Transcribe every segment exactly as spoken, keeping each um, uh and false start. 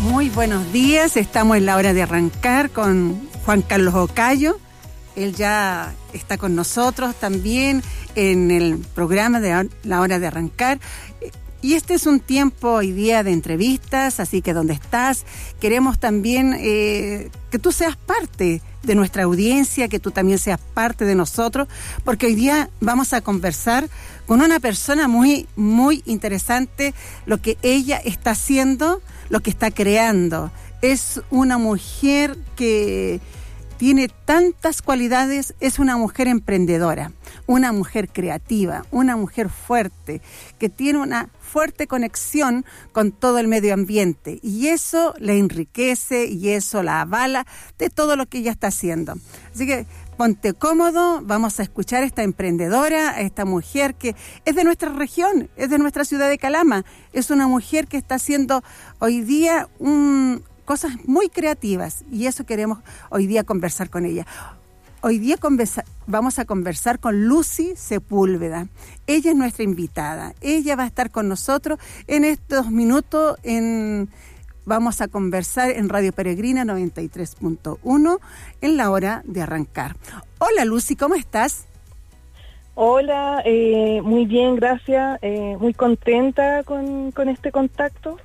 Muy buenos días, estamos en la hora de arrancar con Juan Carlos Ocayo. Él ya está con nosotros también en el programa de la hora de arrancar. Y este es un tiempo hoy día de entrevistas, así que donde estás, queremos también eh, que tú seas parte de nuestra audiencia, que tú también seas parte de nosotros, porque hoy día vamos a conversar con una persona muy, muy interesante, lo que ella está haciendo, lo que está creando. Es una mujer que tiene tantas cualidades, es una mujer emprendedora, una mujer creativa, una mujer fuerte, que tiene una fuerte conexión con todo el medio ambiente, y eso la enriquece y eso la avala de todo lo que ella está haciendo. Así que ponte cómodo, vamos a escuchar a esta emprendedora, a esta mujer que es de nuestra región, es de nuestra ciudad de Calama, es una mujer que está haciendo hoy día un, cosas muy creativas, y eso queremos hoy día conversar con ella. Hoy día conversa, vamos a conversar con Lucy Sepúlveda. Ella es nuestra invitada. Ella va a estar con nosotros en estos minutos. En, vamos a conversar en Radio Peregrina noventa y tres punto uno en la hora de arrancar. Hola Lucy, ¿cómo estás? Hola, eh, muy bien, gracias. Eh, muy contenta con, con este contacto.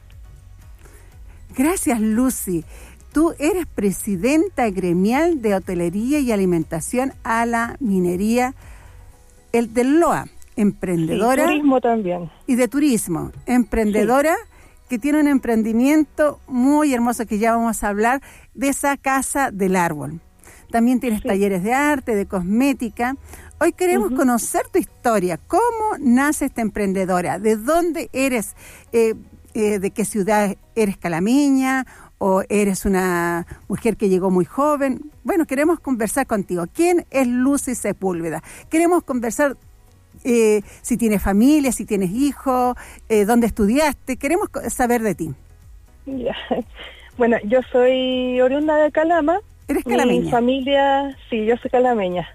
Gracias, Lucy. Tú eres presidenta gremial de hotelería y alimentación a la minería el del Loa, emprendedora. Sí, turismo también. Y de turismo, emprendedora, sí, que tiene un emprendimiento muy hermoso que ya vamos a hablar de esa Casa del Árbol. También tienes sí. talleres de arte, de cosmética. Hoy queremos uh-huh. conocer tu historia. ¿Cómo nace esta emprendedora? ¿De dónde eres? Eh, eh, ¿De qué ciudad eres calameña? ¿O eres una mujer que llegó muy joven? Bueno, queremos conversar contigo. ¿Quién es Lucy Sepúlveda? Queremos conversar eh, si tienes familia, si tienes hijos, eh, dónde estudiaste. Queremos saber de ti. Ya. Bueno, yo soy oriunda de Calama. ¿Eres calameña? Mi familia, sí, yo soy calameña.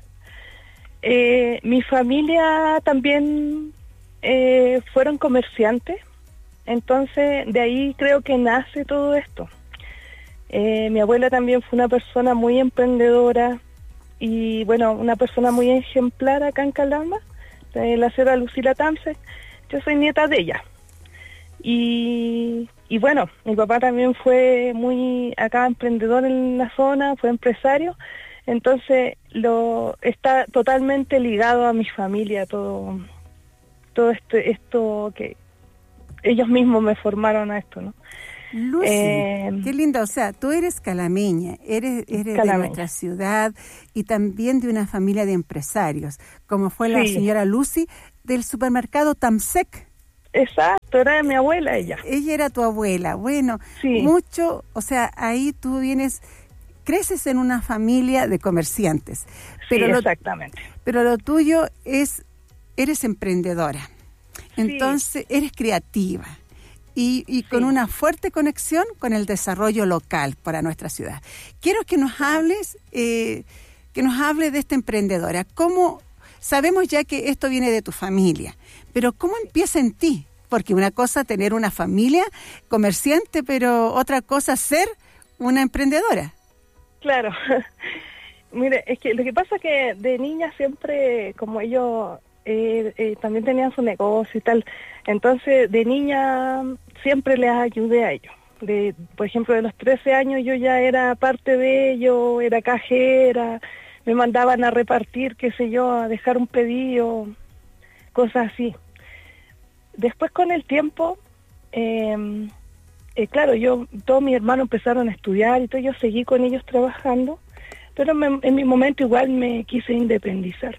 Eh, mi familia también eh, fueron comerciantes. Entonces, de ahí creo que nace todo esto. Eh, mi abuela también fue una persona muy emprendedora y, bueno, una persona muy ejemplar acá en Calama, eh, la señora Lucila Tamse. Yo soy nieta de ella. Y, y, bueno, mi papá también fue muy acá emprendedor en la zona, fue empresario. Entonces, lo está totalmente ligado a mi familia, todo, todo este, esto que ellos mismos me formaron a esto, ¿no? Lucy, eh, qué lindo, o sea, tú eres calameña, eres, eres calameña. De nuestra ciudad y también de una familia de empresarios, como fue sí. la señora Lucy del supermercado Tamsec. Exacto, era de mi abuela ella. Ella era tu abuela, bueno, sí. mucho, o sea, ahí tú vienes, creces en una familia de comerciantes. Pero sí, lo, exactamente. Pero lo tuyo es, eres emprendedora, entonces sí. eres creativa. Y, y con sí. una fuerte conexión con el desarrollo local para nuestra ciudad. Quiero que nos hables, eh, que nos hable de esta emprendedora. ¿Cómo? Sabemos ya que esto viene de tu familia, pero ¿cómo empieza en ti? Porque una cosa tener una familia comerciante, pero otra cosa ser una emprendedora. Claro. Mire, es que lo que pasa es que de niña siempre, como ellos eh, eh, también tenían su negocio y tal, entonces de niña siempre les ayudé a ellos. De, por ejemplo, de los trece años yo ya era parte de ellos, era cajera, me mandaban a repartir, qué sé yo, a dejar un pedido, cosas así. Después con el tiempo, eh, eh, claro, yo, todos mis hermanos empezaron a estudiar y todo, yo seguí con ellos trabajando, pero me, en mi momento igual me quise independizar.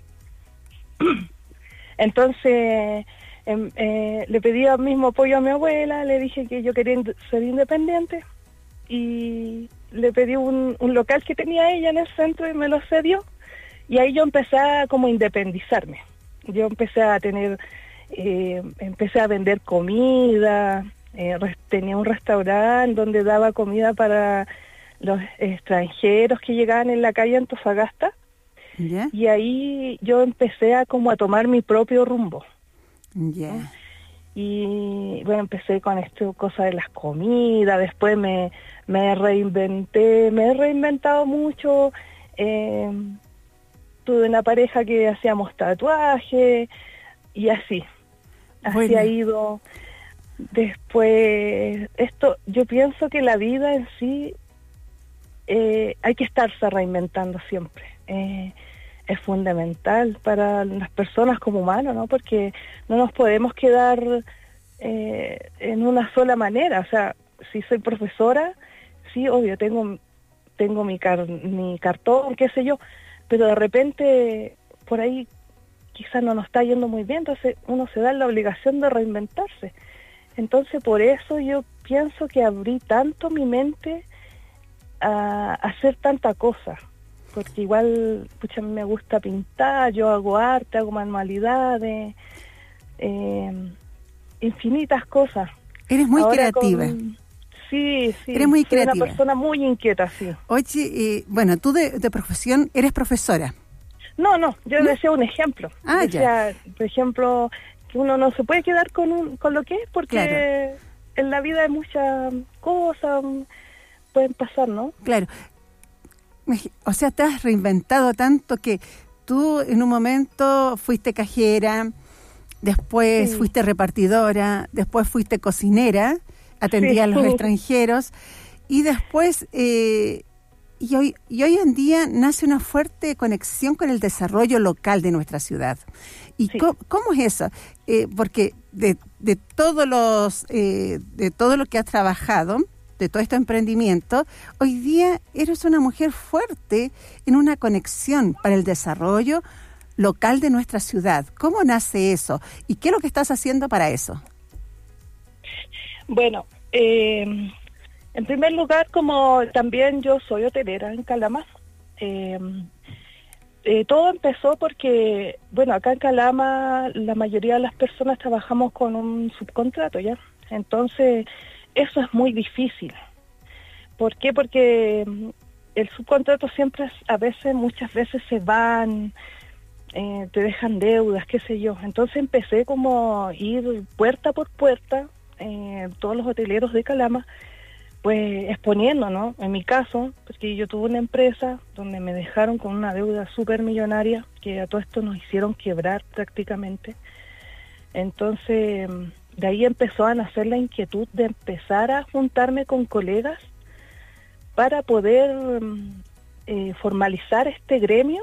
Entonces eh, eh, le pedí el mismo apoyo a mi abuela, le dije que yo quería ind- ser independiente y le pedí un, un local que tenía ella en el centro y me lo cedió, y ahí yo empecé a como independizarme. Yo empecé a tener, eh, empecé a vender comida, eh, res- tenía un restaurante donde daba comida para los extranjeros que llegaban en la calle Antofagasta. ¿Ya? Y ahí yo empecé a como a tomar mi propio rumbo. Ya. Y bueno, empecé con esto, cosa de las comidas, después me, me reinventé, me he reinventado mucho. Eh, tuve una pareja que hacíamos tatuaje y así, así bueno. ha ido. Después, esto, yo pienso que la vida en sí eh, hay que estarse reinventando siempre. Eh, es fundamental para las personas como humanos, ¿no? Porque no nos podemos quedar eh, en una sola manera. O sea, si soy profesora, sí, obvio, tengo tengo mi car mi cartón, qué sé yo, pero de repente por ahí quizás no nos está yendo muy bien, entonces uno se da la obligación de reinventarse. Entonces por eso yo pienso que abrí tanto mi mente a, a hacer tanta cosa. Porque igual, pucha, a mí me gusta pintar, yo hago arte, hago manualidades, eh, infinitas cosas. Eres muy Ahora creativa. Con... Sí, sí. Eres muy soy creativa. Una persona muy inquieta, sí. Oye, eh, bueno, tú de, de profesión eres profesora. No, no, yo ¿No? decía un ejemplo. Ah, decía, ya. Por ejemplo, que uno no se puede quedar con, un, con lo que es, porque claro. en la vida hay muchas cosas, pueden pasar, ¿no? Claro. O sea, te has reinventado tanto que tú en un momento fuiste cajera, después sí. fuiste repartidora, después fuiste cocinera, atendías sí. a los extranjeros y después, eh, y, hoy, y hoy en día nace una fuerte conexión con el desarrollo local de nuestra ciudad. ¿Y sí. cómo, cómo es eso? Eh, porque de, de, todos los, eh, de todo lo que has trabajado, de todo este emprendimiento, hoy día eres una mujer fuerte en una conexión para el desarrollo local de nuestra ciudad. ¿Cómo nace eso? ¿Y qué es lo que estás haciendo para eso? Bueno, eh, en primer lugar, como también yo soy hotelera en Calama, eh, eh, todo empezó porque, bueno, acá en Calama la mayoría de las personas trabajamos con un subcontrato, ¿ya? Entonces, eso es muy difícil. ¿Por qué? Porque el subcontrato siempre, a veces, muchas veces se van, eh, te dejan deudas, qué sé yo. Entonces empecé como a ir puerta por puerta, eh, todos los hoteleros de Calama, pues exponiendo, ¿no? En mi caso, porque yo tuve una empresa donde me dejaron con una deuda súper millonaria, que a todo esto nos hicieron quebrar prácticamente. Entonces, de ahí empezó a nacer la inquietud de empezar a juntarme con colegas para poder eh, formalizar este gremio,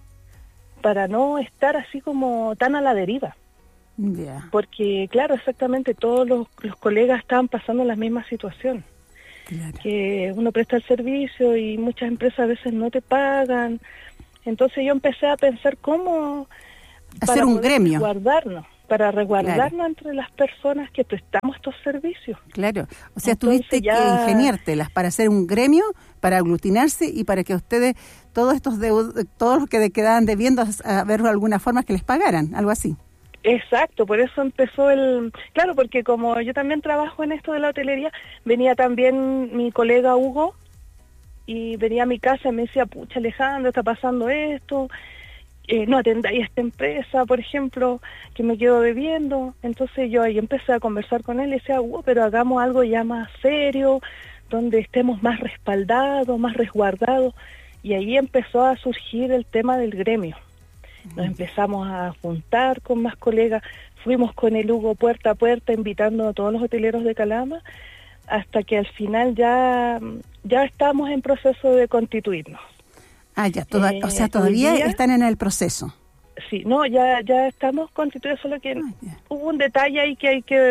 para no estar así como tan a la deriva. Yeah. Porque, claro, exactamente todos los, los colegas estaban pasando la misma situación. Claro. Que uno presta el servicio y muchas empresas a veces no te pagan. Entonces yo empecé a pensar cómo hacer un gremio, resguardarnos, para resguardarnos claro. entre las personas que prestamos estos servicios. Claro, o sea, Entonces tuviste ya... que ingeniártelas para hacer un gremio, para aglutinarse y para que ustedes, todos estos deud- todos los que quedaban debiendo, a ver de alguna forma que les pagaran, algo así. Exacto, por eso empezó el... Claro, porque como yo también trabajo en esto de la hotelería, venía también mi colega Hugo y venía a mi casa y me decía, pucha Alejandro, está pasando esto, eh, no atendáis a esta empresa, por ejemplo, que me quedo debiendo. Entonces yo ahí empecé a conversar con él y decía, Hugo, pero hagamos algo ya más serio, donde estemos más respaldados, más resguardados. Y ahí empezó a surgir el tema del gremio. Nos empezamos a juntar con más colegas, fuimos con el Hugo puerta a puerta invitando a todos los hoteleros de Calama, hasta que al final ya, ya estamos en proceso de constituirnos. Ah, ya, toda, eh, o sea, todavía día, están en el proceso. Sí, no, ya ya estamos constituidos, solo que ah, hubo un detalle ahí que hay que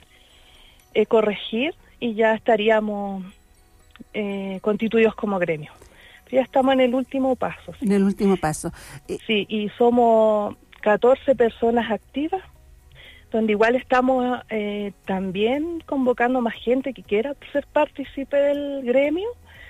eh, corregir y ya estaríamos eh, constituidos como gremio. Ya estamos en el último paso. ¿Sí? En el último paso. Sí, y somos catorce personas activas, donde igual estamos eh, también convocando más gente que quiera ser partícipe del gremio.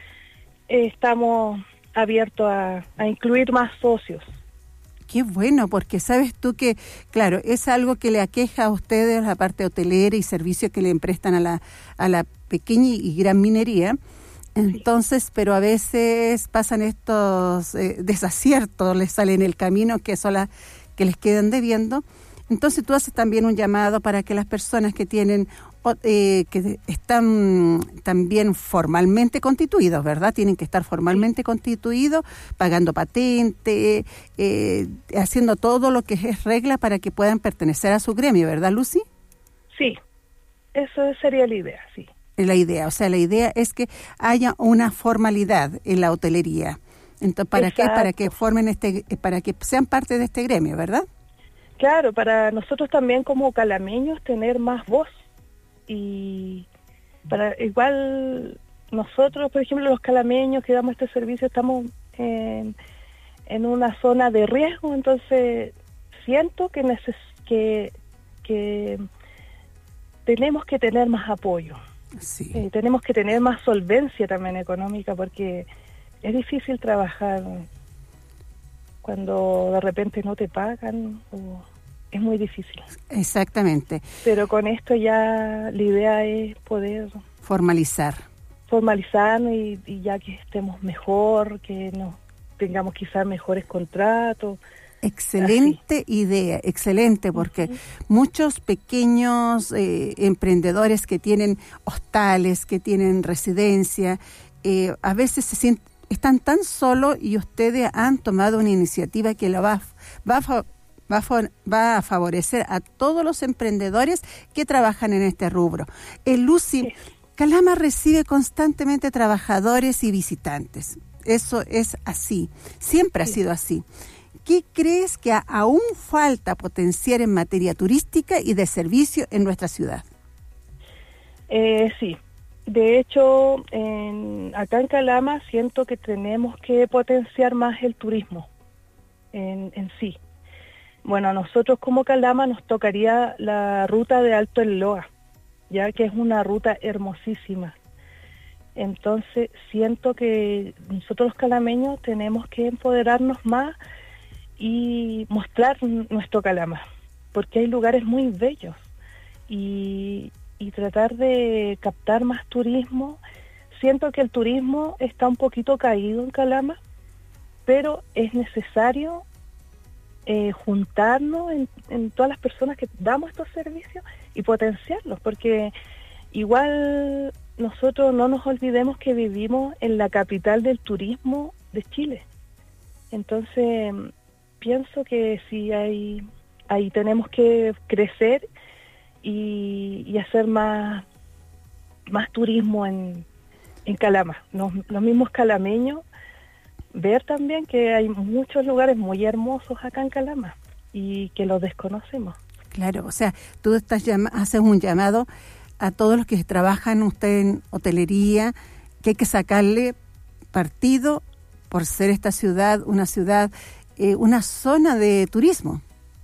Eh, estamos abiertos a, a incluir más socios. Qué bueno, porque sabes tú que, claro, es algo que le aqueja a ustedes, la parte hotelera y servicios que le prestan a la, a la pequeña y gran minería. Entonces, sí. Pero a veces pasan estos eh, desaciertos, les salen en el camino que son las que les quedan debiendo. Entonces tú haces también un llamado para que las personas que tienen, eh, que están también formalmente constituidos, ¿verdad? Tienen que estar formalmente constituidos, pagando patente, eh, haciendo todo lo que es regla para que puedan pertenecer a su gremio, ¿verdad, Lucy? Sí, eso sería la idea, sí. La idea, o sea, la idea es que haya una formalidad en la hotelería. Entonces, ¿para Exacto. qué? Para que formen este, para que sean parte de este gremio, ¿verdad? Claro, para nosotros también como calameños tener más voz y para igual nosotros, por ejemplo, los calameños que damos este servicio estamos en, en una zona de riesgo, entonces siento que neces que que tenemos que tener más apoyo. Sí. Eh, tenemos que tener más solvencia también económica porque es difícil trabajar cuando de repente no te pagan, o es muy difícil. Exactamente. Pero con esto ya la idea es poder formalizar. Formalizar y, y ya que estemos mejor, que nos tengamos quizás mejores contratos. Excelente Así. idea, excelente, porque uh-huh. muchos pequeños eh, emprendedores que tienen hostales, que tienen residencia, eh, a veces se sienten, están tan solos y ustedes han tomado una iniciativa que lo va, va, va, va a favorecer a todos los emprendedores que trabajan en este rubro. Eh, Lucy, sí. Calama recibe constantemente trabajadores y visitantes. Eso es así, siempre sí. ha sido así. ¿Qué crees que aún falta potenciar en materia turística y de servicio en nuestra ciudad? Eh, sí, de hecho, en, acá en Calama siento que tenemos que potenciar más el turismo en, en sí. Bueno, a nosotros como Calama nos tocaría la ruta de Alto El Loa, ya que es una ruta hermosísima. Entonces siento que nosotros los calameños tenemos que empoderarnos más y mostrar nuestro Calama, porque hay lugares muy bellos y, y tratar de captar más turismo. Siento que el turismo está un poquito caído en Calama, pero es necesario eh, juntarnos en, en todas las personas que damos estos servicios y potenciarlos, porque igual nosotros no nos olvidemos que vivimos en la capital del turismo de Chile. Entonces pienso que sí hay, ahí tenemos que crecer y, y hacer más, más turismo en, en Calama. Los, los mismos calameños, ver también que hay muchos lugares muy hermosos acá en Calama y que los desconocemos. Claro, o sea, tú estás llama, haces un llamado a todos los que trabajan usted en hotelería, que hay que sacarle partido por ser esta ciudad una ciudad Eh, una zona de turismo.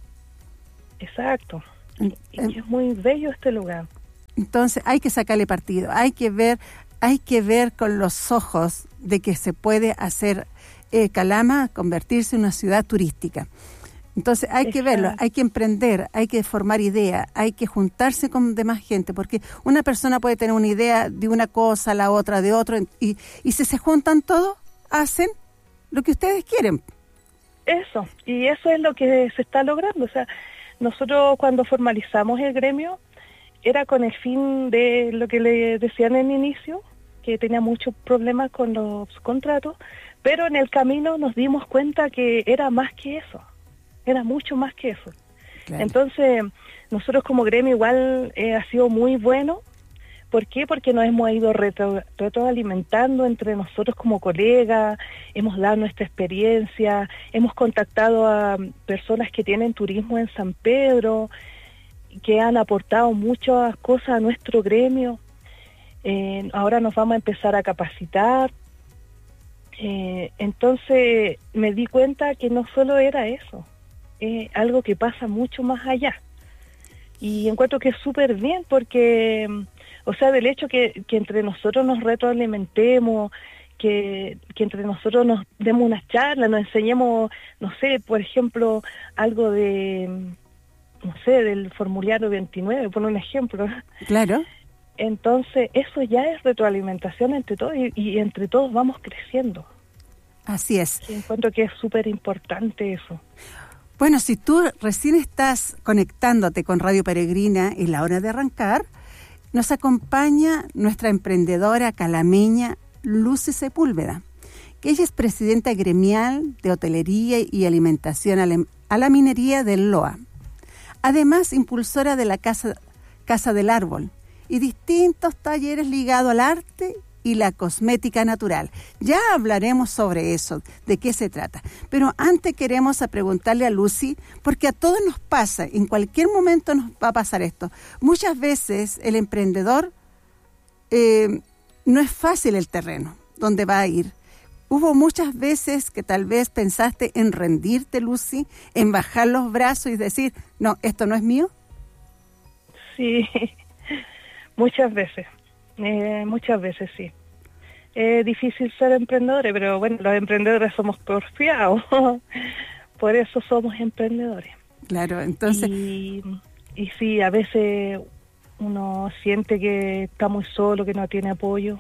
Exacto. Y es muy bello este lugar. Entonces hay que sacarle partido, hay que ver, hay que ver con los ojos de que se puede hacer eh, Calama convertirse en una ciudad turística. Entonces hay Exacto. que verlo, hay que emprender, hay que formar ideas, hay que juntarse con demás gente, porque una persona puede tener una idea de una cosa, la otra de otra, y, y si se juntan todos, hacen lo que ustedes quieren. Eso, y eso es lo que se está logrando. O sea, nosotros cuando formalizamos el gremio era con el fin de lo que le decían en el inicio, que tenía muchos problemas con los contratos, pero en el camino nos dimos cuenta que era más que eso, era mucho más que eso. Claro. Entonces, nosotros como gremio igual eh, ha sido muy bueno. ¿Por qué? Porque nos hemos ido retro, retroalimentando entre nosotros como colegas, hemos dado nuestra experiencia, hemos contactado a personas que tienen turismo en San Pedro, que han aportado muchas cosas a nuestro gremio. Eh, ahora nos vamos a empezar a capacitar. Eh, entonces me di cuenta que no solo era eso, es algo que pasa mucho más allá. Y encuentro que es súper bien porque... O sea, del hecho que, que entre nosotros nos retroalimentemos, que, que entre nosotros nos demos unas charlas, nos enseñemos, no sé, por ejemplo, algo de, no sé, del formulario veintinueve, por un ejemplo. Claro. Entonces, eso ya es retroalimentación entre todos y, y entre todos vamos creciendo. Así es. Y encuentro que es súper importante eso. Bueno, si tú recién estás conectándote con Radio Peregrina en la hora de arrancar, nos acompaña nuestra emprendedora calameña Lucy Sepúlveda, que ella es presidenta gremial de hotelería y alimentación a la, a la minería del L O A. Además, impulsora de la Casa, Casa del Árbol y distintos talleres ligados al arte y la cosmética natural. Ya hablaremos sobre eso, de qué se trata. Pero antes queremos a preguntarle a Lucy, porque a todos nos pasa, en cualquier momento nos va a pasar esto. Muchas veces el emprendedor eh, no es fácil el terreno donde va a ir. Hubo muchas veces que tal vez pensaste en rendirte, Lucy, en bajar los brazos y decir, no, esto no es mío. Sí, muchas veces. Eh, muchas veces sí. Es eh, difícil ser emprendedores, pero bueno, los emprendedores somos porfiados, por eso somos emprendedores. Claro, entonces... Y, y sí, a veces uno siente que está muy solo, que no tiene apoyo,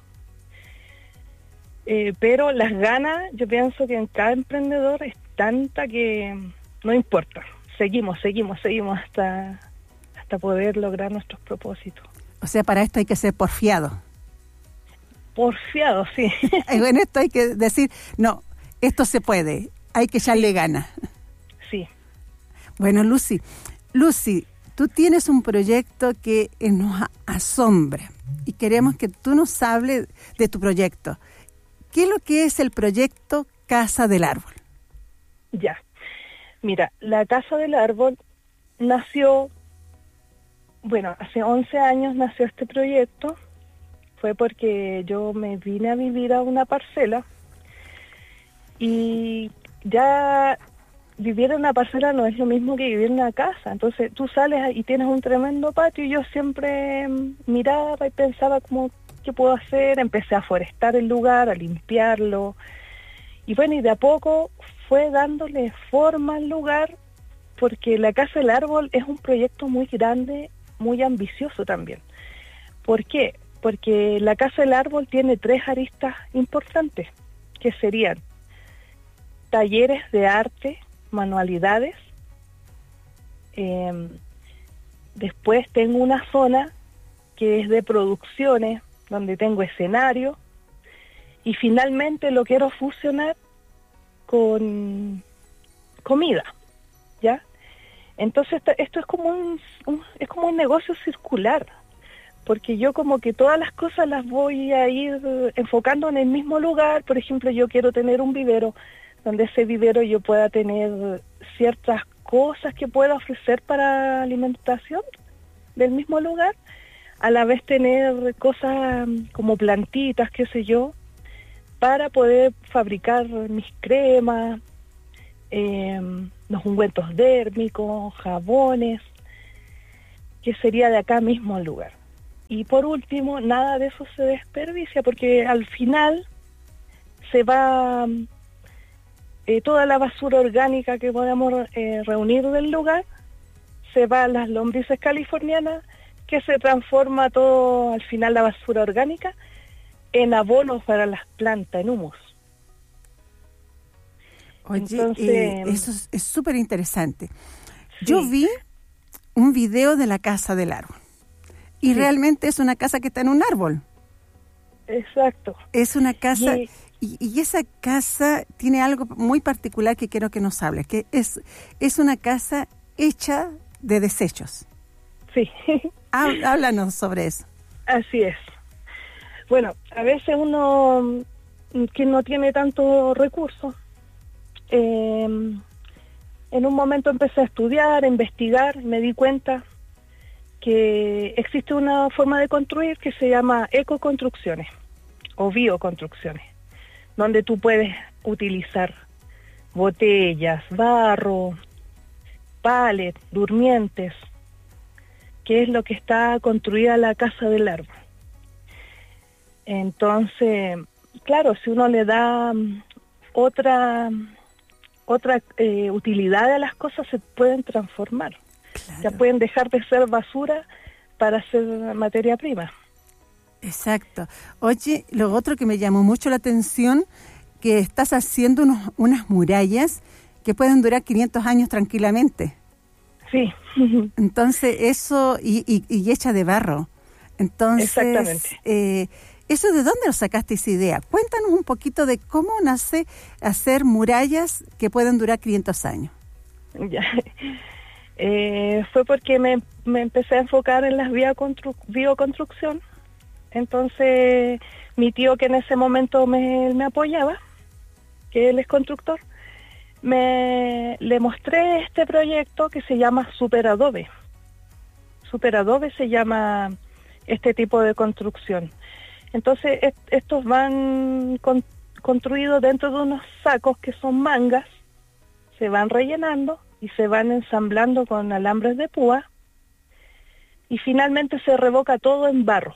eh, pero las ganas, yo pienso que en cada emprendedor es tanta que no importa, seguimos, seguimos, seguimos hasta, hasta poder lograr nuestros propósitos. O sea, para esto hay que ser porfiado. Porfiado, sí. En esto hay que decir, no, esto se puede, hay que echarle ganas. Sí. Bueno, Lucy, Lucy, tú tienes un proyecto que nos asombra y queremos que tú nos hables de tu proyecto. ¿Qué es lo que es el proyecto Casa del Árbol? Ya. Mira, la Casa del Árbol nació... Bueno, hace once años nació este proyecto, fue porque yo me vine a vivir a una parcela y ya vivir en una parcela no es lo mismo que vivir en una casa, entonces tú sales y tienes un tremendo patio y yo siempre miraba y pensaba como, ¿qué puedo hacer? Empecé a forestar el lugar, a limpiarlo y bueno, y de a poco fue dándole forma al lugar porque la Casa del Árbol es un proyecto muy grande, muy ambicioso también. ¿Por qué? Porque la Casa del Árbol tiene tres aristas importantes, que serían talleres de arte, manualidades, eh, después tengo una zona que es de producciones, donde tengo escenario, y finalmente lo quiero fusionar con comida, ¿ya? Entonces esto es como un, un es como un negocio circular, porque yo como que todas las cosas las voy a ir enfocando en el mismo lugar. Por ejemplo, yo quiero tener un vivero, donde ese vivero yo pueda tener ciertas cosas que pueda ofrecer para alimentación del mismo lugar, a la vez tener cosas como plantitas, qué sé yo, para poder fabricar mis cremas, eh, los ungüentos dérmicos, jabones, que sería de acá mismo el lugar. Y por último, nada de eso se desperdicia, porque al final se va eh, toda la basura orgánica que podamos eh, reunir del lugar, se va a las lombrices californianas, que se transforma todo, al final la basura orgánica, en abonos para las plantas, en humus. Oye, Entonces, eh, eso es súper interesante. Sí. Yo vi un video de la Casa del Árbol y Sí. realmente es una casa que está en un árbol. Exacto. Es una casa Y, y, y esa casa tiene algo muy particular que quiero que nos hables, que es, es una casa hecha de desechos. sí. Háblanos sobre eso. Así es. Bueno, a veces uno que no tiene tantos recursos, eh, en un momento empecé a estudiar, a investigar, me di cuenta que existe una forma de construir que se llama ecoconstrucciones o bioconstrucciones, donde tú puedes utilizar botellas, barro, palets, durmientes, que es lo que está construida la Casa del Árbol. Entonces, claro, si uno le da otra otra eh, utilidad a las cosas, se pueden transformar. Claro. Ya pueden dejar de ser basura para ser materia prima. Exacto. Oye, lo otro que me llamó mucho la atención, que estás haciendo unos, unas murallas que pueden durar quinientos años tranquilamente. Sí. Entonces, eso, y, y, y hecha de barro. Entonces, exactamente. Eh, ¿eso de dónde lo sacaste esa idea? Cuéntanos un poquito de cómo nace hacer murallas que pueden durar quinientos años. Ya. Eh, fue porque me, me empecé a enfocar en las bioconstru- bioconstrucción. Entonces, mi tío, que en ese momento me, me apoyaba, que él es constructor, me le mostré este proyecto que se llama Super Adobe. Super Adobe se llama este tipo de construcción. Entonces, est- estos van con- construidos dentro de unos sacos que son mangas, se van rellenando y se van ensamblando con alambres de púa y finalmente se revoca todo en barro.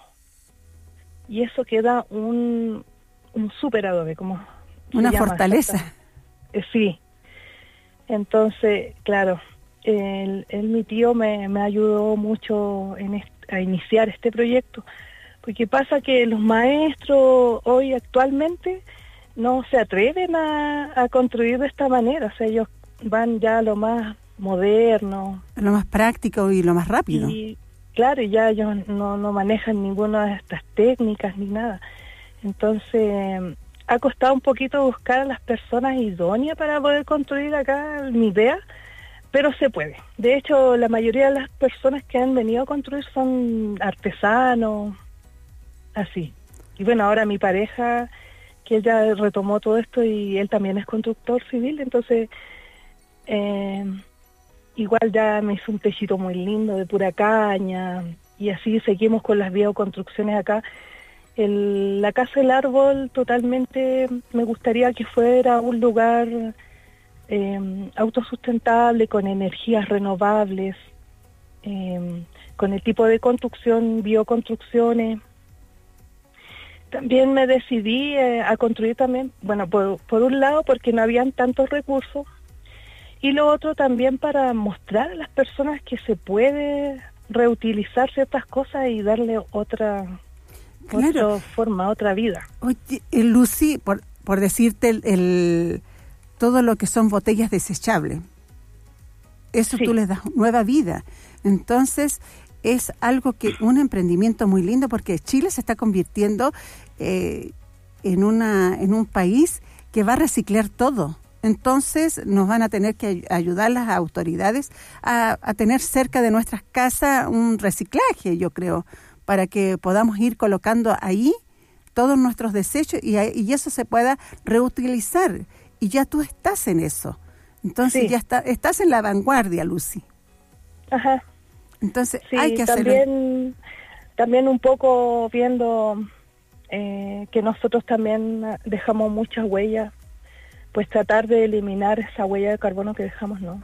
Y eso queda un, un super adobe, como una se llama, fortaleza. Eh, sí. Entonces, claro, él, él, mi tío me, me ayudó mucho en est- a iniciar este proyecto, porque pasa que los maestros hoy actualmente no se atreven a, a construir de esta manera, o sea, ellos van ya a lo más moderno. Lo más práctico y lo más rápido. Y claro, ya ellos no, no manejan ninguna de estas técnicas ni nada. Entonces, ha costado un poquito buscar a las personas idóneas para poder construir acá mi idea, pero se puede. De hecho, la mayoría de las personas que han venido a construir son artesanos, así. Y bueno, ahora mi pareja, que él ya retomó todo esto y él también es constructor civil, entonces eh, igual ya me hizo un techito muy lindo de pura caña y así seguimos con las bioconstrucciones acá. El, la Casa del Árbol totalmente me gustaría que fuera un lugar eh, autosustentable, con energías renovables, eh, con el tipo de construcción, bioconstrucciones. También me decidí eh, a construir también, bueno, por, por un lado porque no habían tantos recursos, y lo otro también para mostrar a las personas que se puede reutilizar ciertas cosas y darle otra, claro. otra forma, otra vida. Oye, eh, Lucy, por, por decirte el, el todo lo que son botellas desechables, eso sí. Tú les das nueva vida. Entonces, es algo que, un emprendimiento muy lindo, porque Chile se está convirtiendo eh, en una en un país que va a reciclar todo. Entonces nos van a tener que ayudar las autoridades a, a tener cerca de nuestras casas un reciclaje, yo creo, para que podamos ir colocando ahí todos nuestros desechos y, y eso se pueda reutilizar. Y ya tú estás en eso. Entonces sí. ya está, estás en la vanguardia, Lucy. Ajá. Entonces sí, hay que hacerlo. También, también un poco viendo eh, que nosotros también dejamos muchas huellas, pues tratar de eliminar esa huella de carbono que dejamos, ¿no?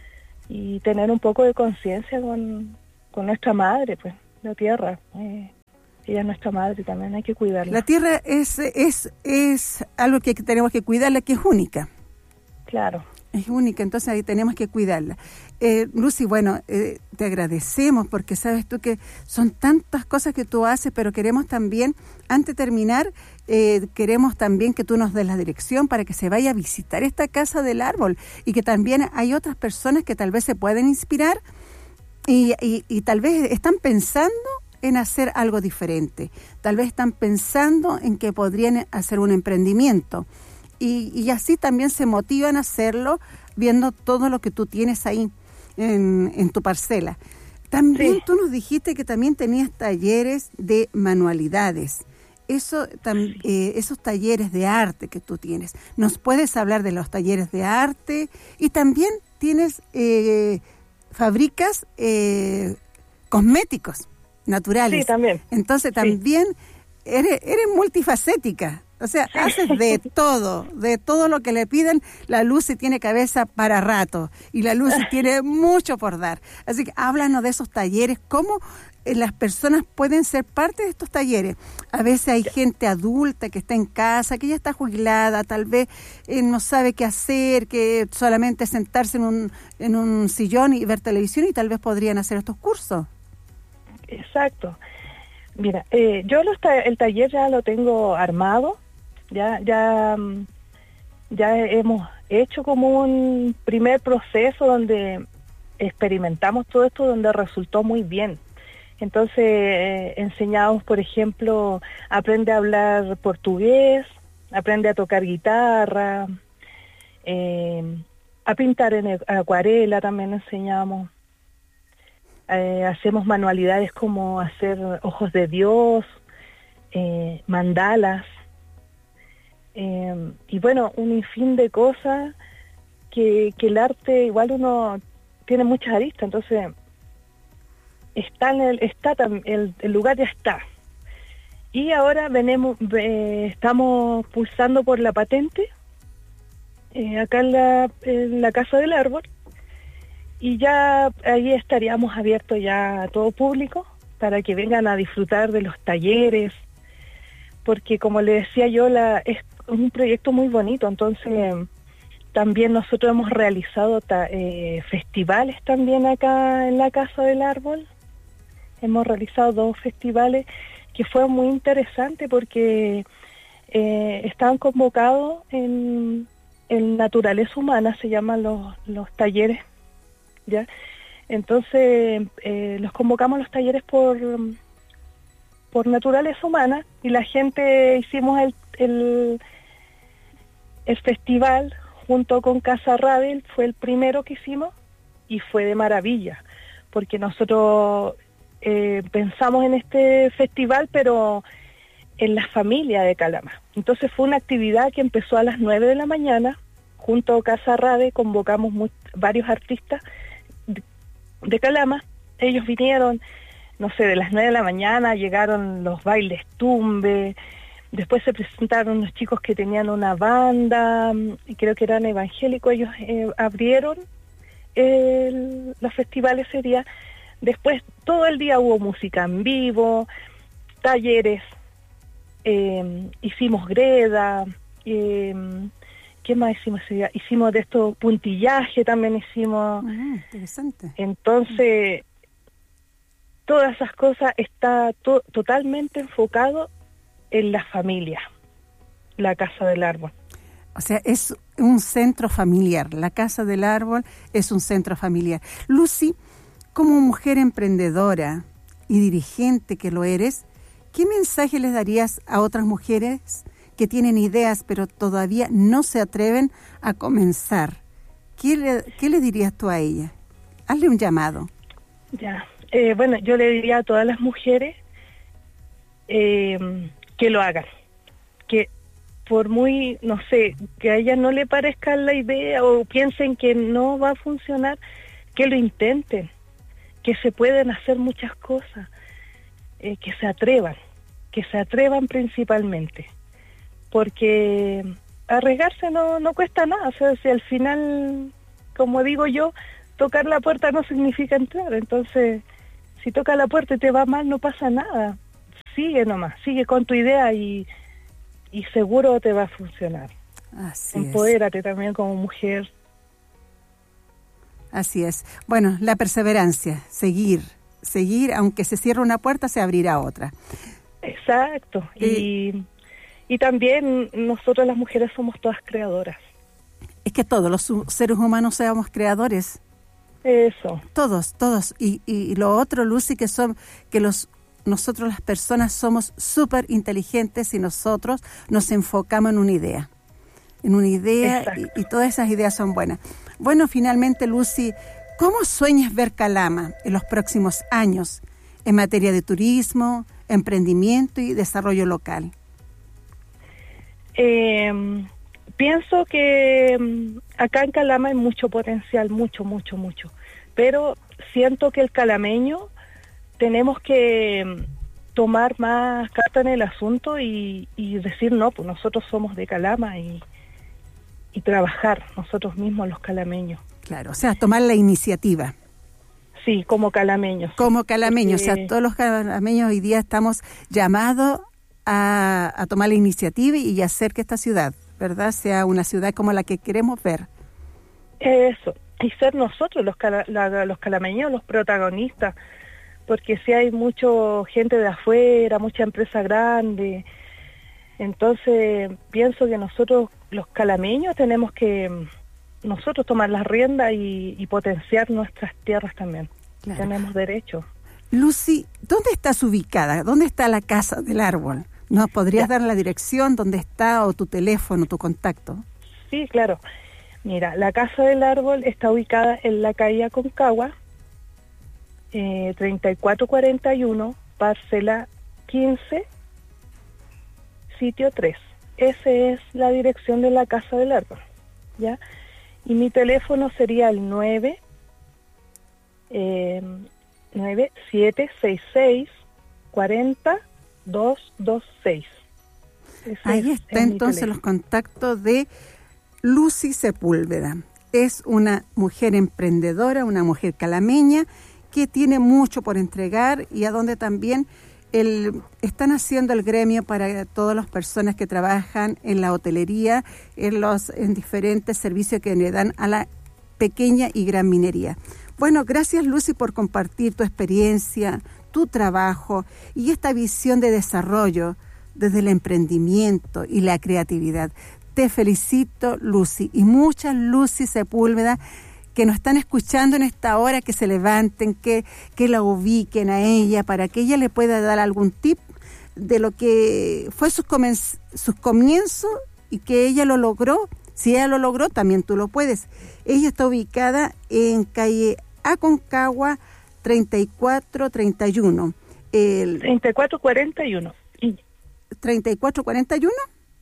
Y tener un poco de conciencia con, con nuestra madre, pues, la tierra. Eh, ella es nuestra madre también, hay que cuidarla. La tierra es, es, es algo que tenemos que cuidarla, que es única. Claro. Es única, entonces ahí tenemos que cuidarla. Eh, Lucy, bueno, eh, te agradecemos porque sabes tú que son tantas cosas que tú haces, pero queremos también, antes de terminar, eh, queremos también que tú nos des la dirección para que se vaya a visitar esta Casa del Árbol y que también hay otras personas que tal vez se pueden inspirar y, y, y tal vez están pensando en hacer algo diferente, tal vez están pensando en que podrían hacer un emprendimiento. Y, y así también se motivan a hacerlo viendo todo lo que tú tienes ahí en, en tu parcela. También sí. Tú nos dijiste que también tenías talleres de manualidades. Eso, tam, eh, esos talleres de arte que tú tienes. ¿Nos puedes hablar de los talleres de arte? Y también tienes, eh, fabricas eh, cosméticos naturales. Sí, también. Entonces también sí. eres, eres multifacética. O sea, sí. haces de todo, de todo lo que le piden. La Lucy tiene cabeza para rato y la Lucy tiene mucho por dar. Así que háblanos de esos talleres, cómo las personas pueden ser parte de estos talleres. A veces hay gente adulta que está en casa, que ya está jubilada, tal vez eh, no sabe qué hacer, que solamente sentarse en un, en un sillón y ver televisión y tal vez podrían hacer estos cursos. Exacto. Mira, eh, yo los ta- el taller ya lo tengo armado. Ya, ya, ya hemos hecho como un primer proceso donde experimentamos todo esto, donde resultó muy bien. Entonces eh, enseñamos, por ejemplo, aprende a hablar portugués, aprende a tocar guitarra, eh, a pintar en acuarela también enseñamos. Eh, hacemos manualidades como hacer ojos de Dios, eh, mandalas, eh, y bueno, un sinfín de cosas que, que el arte igual uno tiene muchas aristas, entonces está en el, está el, el lugar ya está. Y ahora venimos, eh, estamos pulsando por la patente, eh, acá en la, en la Casa del Árbol, y ya ahí estaríamos abiertos ya a todo público para que vengan a disfrutar de los talleres, porque como le decía yo, la, es un proyecto muy bonito, entonces también nosotros hemos realizado ta, eh, festivales también acá en la Casa del Árbol. Hemos realizado dos festivales que fue muy interesante porque eh, estaban convocados en, en naturaleza humana, se llaman los, los talleres, ¿ya? Entonces eh, los convocamos a los talleres por, por naturaleza humana y la gente hicimos el, el, el festival junto con Casa Rabel, fue el primero que hicimos y fue de maravilla, porque nosotros eh, pensamos en este festival, pero en la familia de Calama. Entonces fue una actividad que empezó a las nueve de la mañana, junto a Casa Rabel convocamos muy, varios artistas de, de Calama. Ellos vinieron, no sé, de las nueve de la mañana, llegaron los bailes tumbe. Después se presentaron unos chicos que tenían una banda, y creo que eran evangélicos, ellos eh, abrieron el, los festivales ese día. Después todo el día hubo música en vivo, talleres, eh, hicimos greda, eh, ¿qué más hicimos ese día? Hicimos de esto puntillaje, también hicimos. Ah, interesante. Entonces, todas esas cosas está to- totalmente enfocado en la familia, la Casa del Árbol. O sea, es un centro familiar. La Casa del Árbol es un centro familiar. Lucy, como mujer emprendedora y dirigente que lo eres, ¿qué mensaje les darías a otras mujeres que tienen ideas pero todavía no se atreven a comenzar? ¿Qué le, qué le dirías tú a ella? Hazle un llamado. Ya, eh, bueno, yo le diría a todas las mujeres eh, que lo hagan, que por muy, no sé, que a ellas no le parezca la idea o piensen que no va a funcionar, que lo intenten, que se pueden hacer muchas cosas, eh, que se atrevan, que se atrevan principalmente, porque arriesgarse no, no cuesta nada, o sea, si al final, como digo yo, tocar la puerta no significa entrar, entonces, si toca la puerta y te va mal, no pasa nada. Sigue nomás, sigue con tu idea y, y seguro te va a funcionar. Así Empodérate es. también como mujer. Así es. Bueno, la perseverancia, seguir, seguir, aunque se cierre una puerta, se abrirá otra. Exacto. Y, y, y también nosotros las mujeres somos todas creadoras. Es que todos los seres humanos seamos creadores. Eso. Todos, todos. Y, y, y lo otro, Lucy, que son que los nosotros las personas somos súper inteligentes y nosotros nos enfocamos en una idea. En una idea y, y todas esas ideas son buenas. Bueno, finalmente, Lucy, ¿cómo sueñas ver Calama en los próximos años en materia de turismo, emprendimiento y desarrollo local? Eh, pienso que acá en Calama hay mucho potencial, mucho, mucho, mucho. Pero siento que el calameño tenemos que tomar más carta en el asunto y, y decir, no, pues nosotros somos de Calama y, y trabajar nosotros mismos los calameños. Claro, o sea, tomar la iniciativa. Sí, como calameños. Como calameños, Porque... o sea, todos los calameños hoy día estamos llamados a, a tomar la iniciativa y hacer que esta ciudad, ¿verdad?, sea una ciudad como la que queremos ver. Eso, y ser nosotros los, cala, la, los calameños los protagonistas, porque si hay mucha gente de afuera, mucha empresa grande, entonces pienso que nosotros los calameños tenemos que nosotros tomar las riendas y, y potenciar nuestras tierras también. Claro. Tenemos derecho. Lucy, ¿dónde estás ubicada? ¿Dónde está la Casa del Árbol? ¿Nos podrías ya. dar la dirección, dónde está, o tu teléfono, tu contacto? Sí, claro. Mira, la Casa del Árbol está ubicada en la calle Aconcagua, eh, treinta y cuatro cuarenta y uno, parcela quince, sitio tres. Esa es la dirección de la Casa del Árbol, ¿ya? Y mi teléfono sería el nueve, eh, nueve siete seis seis cuarenta dos dos seis. Ahí es, está entonces los contactos de Lucy Sepúlveda. Es una mujer emprendedora, una mujer calameña que tiene mucho por entregar y a donde también el, están haciendo el gremio para todas las personas que trabajan en la hotelería, en los en diferentes servicios que le dan a la pequeña y gran minería. Bueno, gracias Lucy por compartir tu experiencia, tu trabajo y esta visión de desarrollo desde el emprendimiento y la creatividad. Te felicito, Lucy, y muchas Lucy Sepúlveda que nos están escuchando en esta hora, que se levanten, que, que la ubiquen a ella para que ella le pueda dar algún tip de lo que fue sus, comenz- sus comienzos y que ella lo logró. Si ella lo logró, también tú lo puedes. Ella está ubicada en calle Aconcagua treinta y cuatro treinta y uno. El treinta y cuatro cuarenta y uno. ¿treinta y cuatro cuarenta y uno?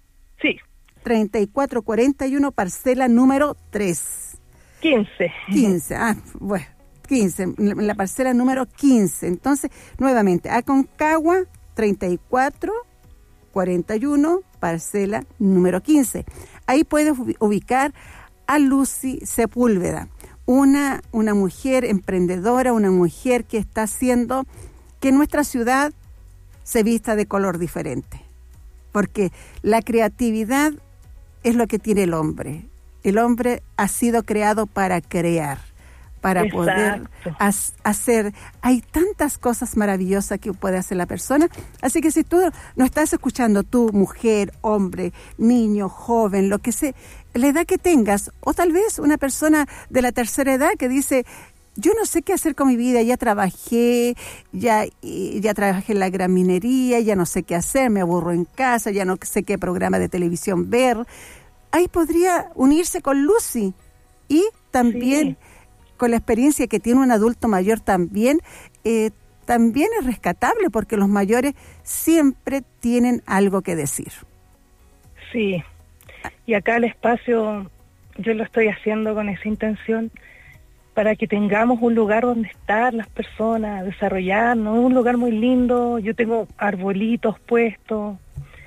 Sí. treinta y cuatro cuarenta y uno, parcela número tres. quince. quince, ah, bueno, quince, la parcela número quince. Entonces, nuevamente, Aconcagua treinta y cuatro cuarenta y uno, parcela número quince. Ahí puedes ubicar a Lucy Sepúlveda, una, una mujer emprendedora, una mujer que está haciendo que nuestra ciudad se vista de color diferente. Porque la creatividad es lo que tiene el hombre. El hombre ha sido creado para crear, para Exacto. poder as, hacer. Hay tantas cosas maravillosas que puede hacer la persona. Así que si tú no estás escuchando, tú, mujer, hombre, niño, joven, lo que sea, la edad que tengas, o tal vez una persona de la tercera edad que dice, yo no sé qué hacer con mi vida, ya trabajé, ya, ya trabajé en la gran minería, ya no sé qué hacer, me aburro en casa, ya no sé qué programa de televisión ver. Ahí podría unirse con Lucy y también sí. con la experiencia que tiene un adulto mayor también, eh, también es rescatable porque los mayores siempre tienen algo que decir. Sí, y acá el espacio yo lo estoy haciendo con esa intención para que tengamos un lugar donde estar las personas, desarrollarnos, es un lugar muy lindo, yo tengo arbolitos puestos,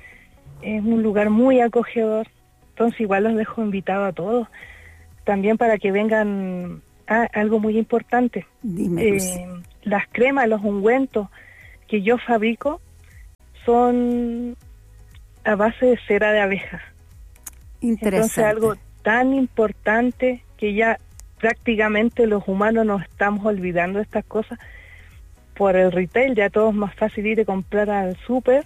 es un lugar muy acogedor. Entonces igual los dejo invitados a todos, también para que vengan a algo muy importante. Dime, eh, las cremas, los ungüentos que yo fabrico son a base de cera de abeja. Interesante. Entonces algo tan importante que ya prácticamente los humanos nos estamos olvidando de estas cosas por el retail, ya todo es más fácil ir a comprar al súper,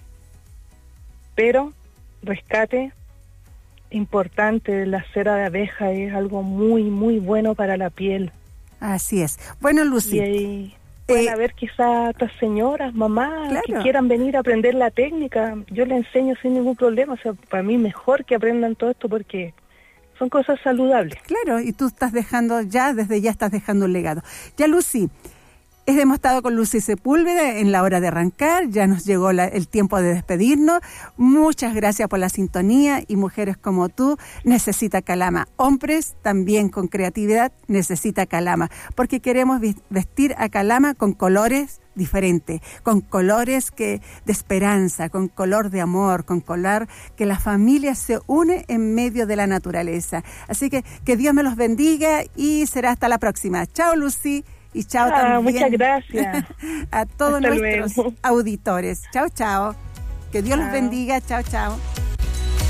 pero rescate importante, la cera de abeja es algo muy, muy bueno para la piel. Así es. Bueno, Lucy. Y ahí pueden eh, haber quizás otras señoras, mamás, claro. que quieran venir a aprender la técnica. Yo les enseño sin ningún problema. O sea, para mí mejor que aprendan todo esto porque son cosas saludables. Claro, y tú estás dejando ya, desde ya estás dejando un legado. Ya, Lucy, hemos estado con Lucy Sepúlveda en la hora de arrancar, ya nos llegó la, el tiempo de despedirnos. Muchas gracias por la sintonía y mujeres como tú necesita Calama. Hombres también con creatividad necesita Calama, porque queremos vestir a Calama con colores diferentes, con colores que de esperanza, con color de amor, con color que la familia se une en medio de la naturaleza. Así que que Dios me los bendiga y será hasta la próxima. Chao, Lucy. Y chao ah, también. Muchas gracias. A todos Hasta nuestros luego. auditores. Chao, chao. Que Dios chao. los bendiga. Chao, chao.